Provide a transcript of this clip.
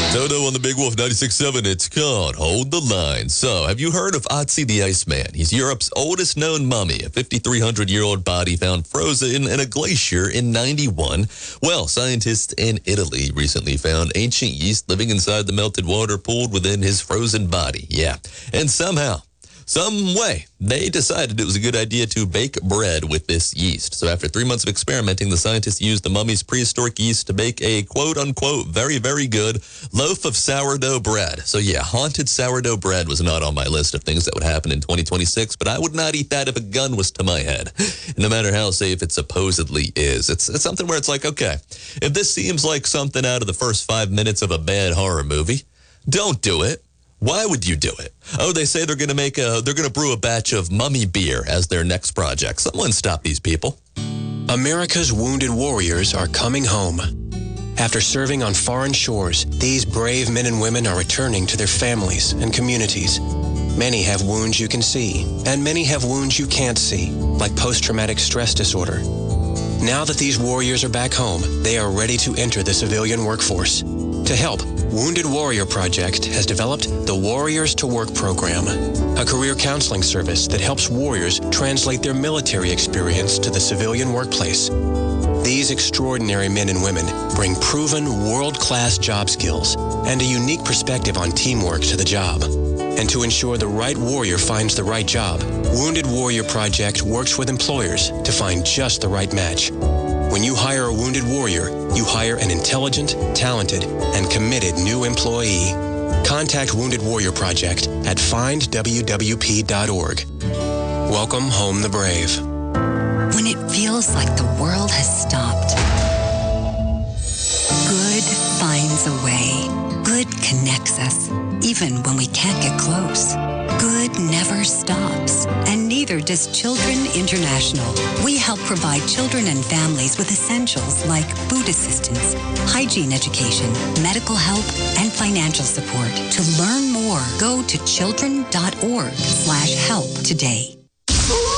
Toto on the Big Wolf 96.7. It's called Hold the Line. So, have you heard of Otzi the Iceman? He's Europe's oldest known mummy, a 5,300-year-old body found frozen in a glacier in 91. Well, scientists in Italy recently found ancient yeast living inside the melted water pooled within his frozen body. Yeah, and somehow, some way, they decided it was a good idea to bake bread with this yeast. So after 3 months of experimenting, the scientists used the mummy's prehistoric yeast to bake a quote-unquote very, very good loaf of sourdough bread. So yeah, haunted sourdough bread was not on my list of things that would happen in 2026, but I would not eat that if a gun was to my head, no matter how safe it supposedly is. It's something where it's like, okay, if this seems like something out of the first 5 minutes of a bad horror movie, don't do it. Why would you do it? Oh, they say they're going to brew a batch of mummy beer as their next project. Someone stop these people. America's wounded warriors are coming home. After serving on foreign shores, these brave men and women are returning to their families and communities. Many have wounds you can see, and many have wounds you can't see, like post-traumatic stress disorder. Now that these warriors are back home, they are ready to enter the civilian workforce. To help, Wounded Warrior Project has developed the Warriors to Work program, a career counseling service that helps warriors translate their military experience to the civilian workplace. These extraordinary men and women bring proven world-class job skills and a unique perspective on teamwork to the job. And to ensure the right warrior finds the right job, Wounded Warrior Project works with employers to find just the right match. When you hire a wounded warrior, you hire an intelligent, talented, and committed new employee. Contact Wounded Warrior Project at findwwp.org. Welcome home the brave. When it feels like the world has stopped, good finds a way. Good connects us, even when we can't get close. Good never stops, and neither does Children International. We help provide children and families with essentials like food assistance, hygiene education, medical help, and financial support. To learn more, go to children.org/help today.